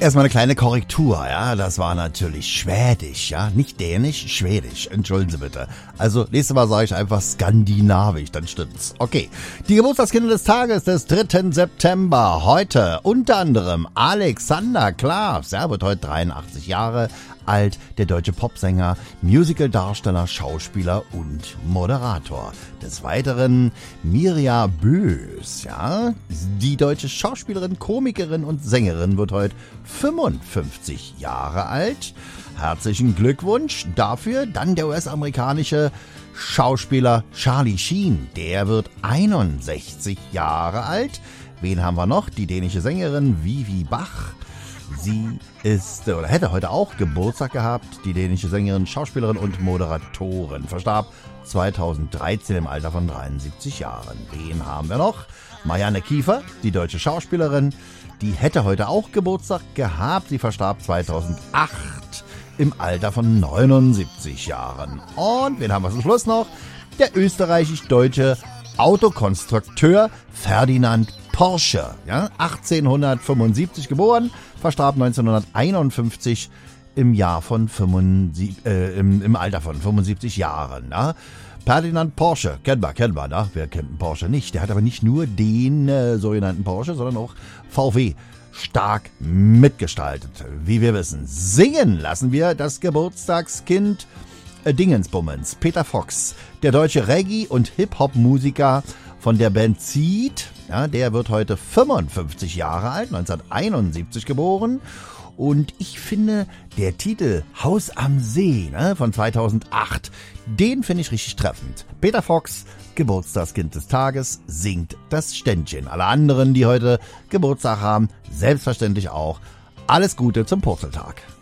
Erstmal eine kleine Korrektur, ja, das war natürlich Schwedisch, ja, nicht Dänisch, Schwedisch, entschuldigen Sie bitte. Also, nächstes Mal sage ich einfach Skandinavisch, dann stimmt's. Okay, die Geburtstagskinder des Tages des 3. September, heute unter anderem Alexander Klavs, er wird heute 83 Jahre alt, der deutsche Popsänger, Musicaldarsteller, Schauspieler und Moderator. Des Weiteren Mirja Bös, ja, die deutsche Schauspielerin, Komikerin und Sängerin wird heute 55 Jahre alt. Herzlichen Glückwunsch dafür. Dann der US-amerikanische Schauspieler Charlie Sheen, der wird 61 Jahre alt. Wen haben wir noch? Die dänische Sängerin Vivi Bach. Sie ist oder hätte heute auch Geburtstag gehabt. Die dänische Sängerin, Schauspielerin und Moderatorin verstarb 2013 im Alter von 73 Jahren. Wen haben wir noch? Marianne Kiefer, die deutsche Schauspielerin. Die hätte heute auch Geburtstag gehabt. Sie verstarb 2008 im Alter von 79 Jahren. Und wen haben wir zum Schluss noch? Der österreichisch-deutsche Autokonstrukteur Ferdinand Porsche, ja, 1875 geboren, verstarb 1951 im Alter von 75 Jahren. Ja. Ferdinand Porsche, kennen wir, ne? Wer kennt einen Porsche nicht? Der hat aber nicht nur den sogenannten Porsche, sondern auch VW stark mitgestaltet, wie wir wissen. Singen lassen wir das Geburtstagskind Dingensbummens, Peter Fox, der deutsche Reggae- und Hip-Hop-Musiker von der Band Seed. Ja, der wird heute 55 Jahre alt, 1971 geboren. Und ich finde, der Titel Haus am See, ne, von 2008, den finde ich richtig treffend. Peter Fox, Geburtstagskind des Tages, singt das Ständchen. Alle anderen, die heute Geburtstag haben, selbstverständlich auch. Alles Gute zum Purzeltag.